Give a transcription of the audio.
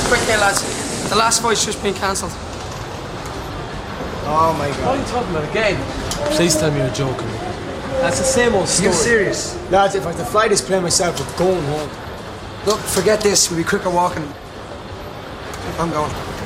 Quick here, lads. The last fight's just been cancelled. Oh my God. What are you talking about again? Please tell me you're joking. That's the same old story. You're serious? Lads, if I have to fly this plane myself, we're going home. Look, forget this. We'll be quicker walking. I'm going.